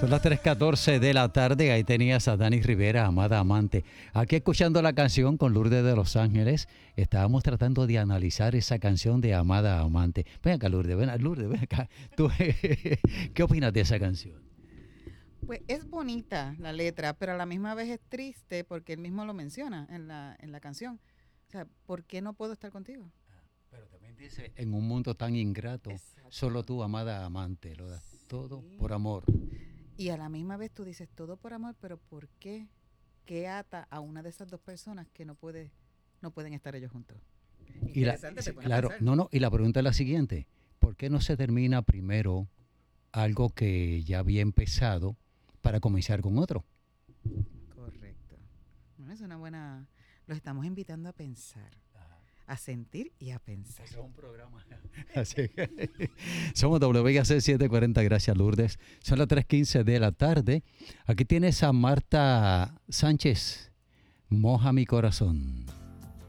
Son las 3:14 de la tarde. Ahí tenías a Dani Rivera, Amada Amante. Aquí escuchando la canción con Lourdes de Los Ángeles. Estábamos tratando de analizar esa canción de Amada Amante. Ven acá, Lourdes, ven acá. ¿Tú, qué opinas de esa canción? Pues es bonita la letra, pero a la misma vez es triste porque él mismo lo menciona en la canción. O sea, ¿por qué no puedo estar contigo? Pero también dice, en un mundo tan ingrato, exacto, solo tú, amada amante, lo das todo por amor. Y a la misma vez tú dices todo por amor, pero ¿por qué? ¿Qué ata a una de esas dos personas que no pueden estar ellos juntos? Y la pregunta es la siguiente: ¿por qué no se termina primero algo que ya había empezado para comenzar con otro? Correcto. Bueno, es una buena... Los estamos invitando a pensar, a sentir y a pensar. Eso es un programa. Así que, somos WIAC 740, gracias Lourdes. Son las 3:15 de la tarde. Aquí tienes a Marta Sánchez, Moja mi corazón.